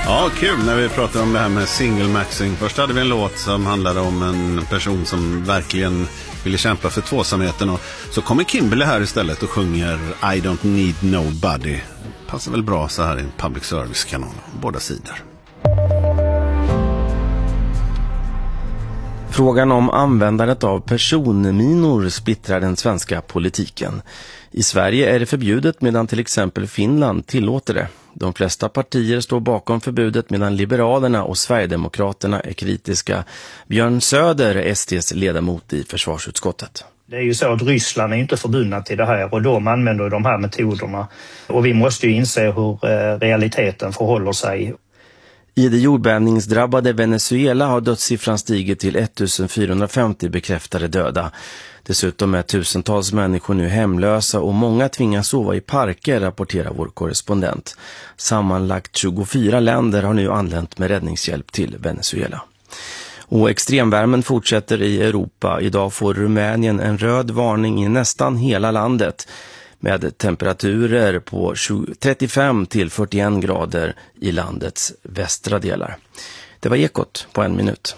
Ja, kul när vi pratar om det här med single maxing. Först hade vi en låt som handlade om en person som verkligen ville kämpa för tvåsamheten. Och så kommer Kimberly här istället och sjunger I don't need nobody. Passar väl bra så här i en public service-kanal. Båda sidor. Frågan om användandet av personminor splittrar den svenska politiken. I Sverige är det förbjudet medan till exempel Finland tillåter det. De flesta partier står bakom förbudet medan Liberalerna och Sverigedemokraterna är kritiska. Björn Söder är SD:s ledamot i försvarsutskottet. Det är ju så att Ryssland är inte förbundna till det här och de använder de här metoderna. Och vi måste ju inse hur realiteten förhåller sig. I det jordbävningsdrabbade Venezuela har dödssiffran stigit till 1450 bekräftade döda. Dessutom är tusentals människor nu hemlösa och många tvingas sova i parker, rapporterar vår korrespondent. Sammanlagt 24 länder har nu anlänt med räddningshjälp till Venezuela. Och extremvärmen fortsätter i Europa. Idag får Rumänien en röd varning i nästan hela landet med temperaturer på 35 till 41 grader i landets västra delar. Det var Ekot på 1 minut.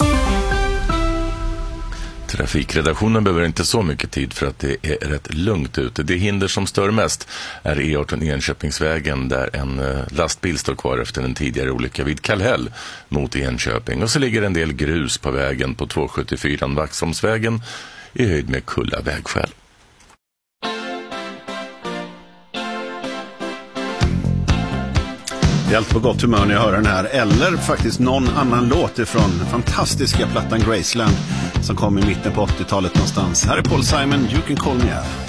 Trafikredaktionen behöver inte så mycket tid för att det är rätt lugnt ute. Det hinder som stör mest är E18 Enköpingsvägen där en lastbil står kvar efter en tidigare olycka vid Kallhäll mot Enköping. Och så ligger en del grus på vägen på 274 Vaxholmsvägen i höjd med Kulla vägskäl. Det är alltid på gott humör när jag hör den här. Eller faktiskt någon annan låt ifrån fantastiska plattan Graceland som kom i mitten på 80-talet någonstans. Här är Paul Simon, You Can Call Me Out.